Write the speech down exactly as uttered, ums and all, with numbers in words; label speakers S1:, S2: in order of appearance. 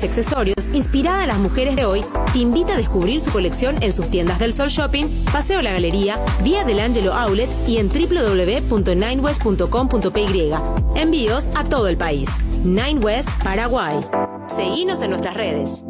S1: accesorios inspirada en las mujeres de hoy, te invita a descubrir su colección en sus tiendas del Sol Shopping, Paseo La Galería, Vía del Ángelo Outlet y en w w w punto nine west punto com punto p y. Envíos a todo el país. Nine West Paraguay. Seguinos en nuestras redes.